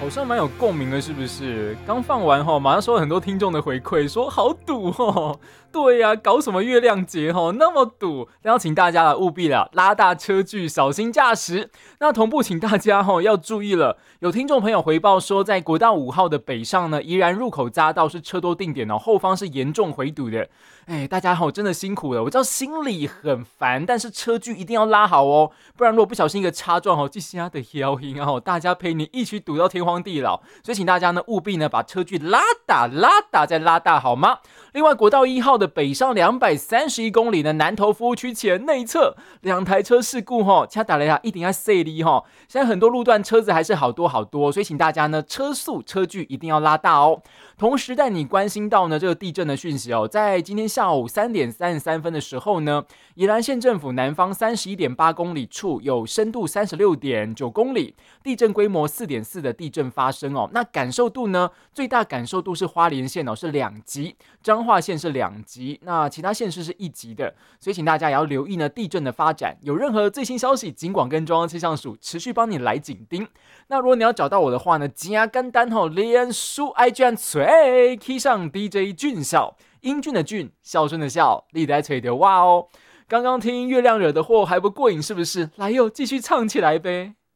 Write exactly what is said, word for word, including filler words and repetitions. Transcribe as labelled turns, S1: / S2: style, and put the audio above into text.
S1: 好像蛮有共鸣的，是不是？刚放完吼，马上收到很多听众的回馈，说好堵吼。对呀、啊，搞什么月亮节吼，那么堵，邀请大家了，务必了拉大车距，小心驾驶。那同步请大家吼要注意了，有听众朋友回报说，在国道五号的北上呢，宜兰入口匝道是车多定点哦，后方是严重回堵的。哎，大家吼真的辛苦了，我知道心里很烦，但是车距一定要拉好哦，不然如果不小心一个擦撞吼，这下的妖音啊，大家陪你一起堵到天荒地老。所以请大家呢务必呢把车距拉大拉大再拉大好吗？另外国道一号的北上两百三十一公里的南投服务区前内侧两台车事故吼，掐打了呀，一定要细力吼。现在很多路段车子还是好多好多，所以请大家呢车速车距一定要拉大哦。同时带你关心到呢这个地震的讯息哦，在今天下午三点三十三分的时候呢，宜兰县政府南方三十一点八公里处有深度三十六点九公里，地震规模四点四的地震发生哦。那感受度呢，最大感受度是花莲县哦是两级，彰化县是两级，那其他县市是一级的，所以请大家也要留意呢地震的发展，有任何最新消息，尽管跟中央气象署持续帮你来紧盯。那如果你要找到我的话呢，真简单吼，脸书 I G 吹 key 上 D J 俊孝，英俊的俊，孝顺的孝，你在吹的哇哦。刚刚听月亮惹的祸还不过瘾是不是？来哟，继续唱起来呗。